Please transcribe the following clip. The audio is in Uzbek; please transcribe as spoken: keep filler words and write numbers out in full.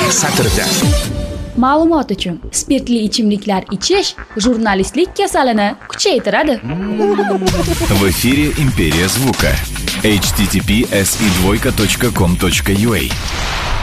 satrida. Ma'lumot uchun, spirtli ichimliklar ichish jurnalistlik kasalini kuchaytiradi. В эфире «Империя звука». эйч ти ти пи эс и двойка точка ком точка ю а